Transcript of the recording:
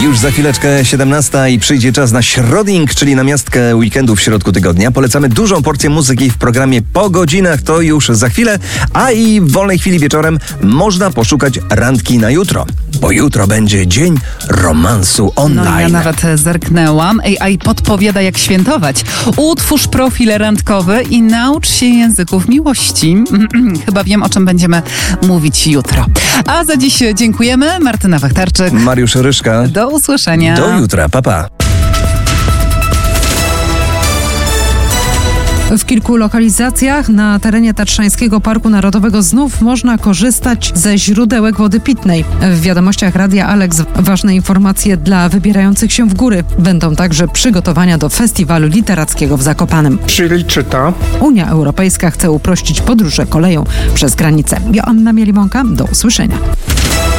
Już za chwileczkę 17 i przyjdzie czas na środing, czyli namiastkę weekendu w środku tygodnia. Polecamy dużą porcję muzyki w programie Po godzinach, to już za chwilę, a i w wolnej chwili wieczorem można poszukać randki na jutro, bo jutro będzie dzień romansu online. No ja nawet zerknęłam. AI podpowiada, jak świętować. Utwórz profil randkowy i naucz się języków miłości. Chyba wiem, o czym będziemy mówić jutro. A za dziś dziękujemy. Martyna Wachtarczyk. Mariusz Ryszka. Do usłyszenia. Do jutra. Pa, pa. W kilku lokalizacjach na terenie Tatrzańskiego Parku Narodowego znów można korzystać ze źródełek wody pitnej. W wiadomościach Radia Alex ważne informacje dla wybierających się w góry. Będą także przygotowania do festiwalu literackiego w Zakopanem. Czyli czyta. Unia Europejska chce uprościć podróże koleją przez granicę. Joanna Mielimonka, do usłyszenia.